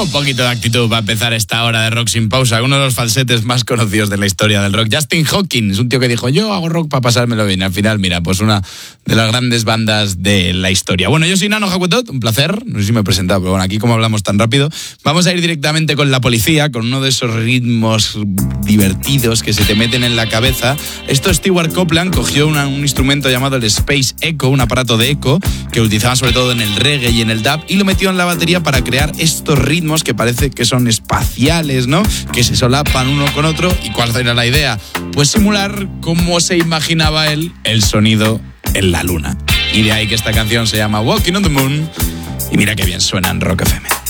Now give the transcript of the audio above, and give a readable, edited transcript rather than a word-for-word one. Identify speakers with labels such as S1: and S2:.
S1: Un poquito de actitud para empezar esta hora de Rock Sin Pausa. Uno de los falsetes más conocidos de la historia del rock, Justin Hawkins, un tío que dijo, yo hago rock para pasármelo bien. Al final, mira, pues una de las grandes bandas de la historia. Bueno, yo soy Nano Hakutot, un placer. No sé si me he presentado, pero bueno, aquí como hablamos tan rápido, vamos a ir directamente con La Policía, con uno de esos ritmos divertidos que se te meten en la cabeza. Esto Stewart Copeland cogió un instrumento llamado el Space Echo, un aparato de eco que utilizaban sobre todo en el reggae y en el dub, y lo metió en la batería para crear estos ritmos que parece que son espaciales, ¿no? Que se solapan uno con otro. ¿Y cuál era la idea? Pues simular cómo se imaginaba él el sonido en la luna. Y de ahí que esta canción se llama Walking on the Moon. Y mira qué bien suena en Rock FM.